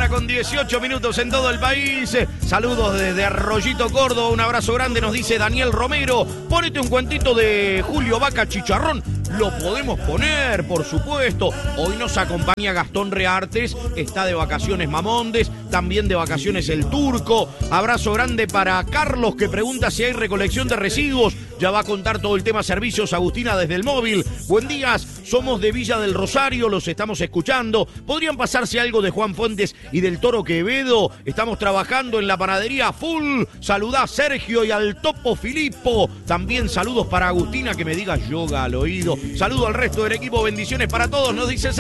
con 18 minutos en todo el país. Saludos desde Arroyito, Córdoba. Un abrazo grande, nos dice Daniel Romero. Ponete un cuentito de Julio Vaca Chicharrón. Lo podemos poner, por supuesto. Hoy nos acompaña Gastón Reartes. Está de vacaciones Mamondes. También de vacaciones el Turco. Abrazo grande para Carlos, que pregunta si hay recolección de residuos. Ya va a contar todo el tema servicios Agustina desde el móvil. Buen día, somos de Villa del Rosario, los estamos escuchando. ¿Podrían pasarse algo de Juan Fuentes y del Toro Quevedo? Estamos trabajando en la panadería full. Saludá a Sergio y al Topo Filippo. También saludos para Agustina, que me diga yoga al oído. Saludo al resto del equipo, bendiciones para todos, nos dice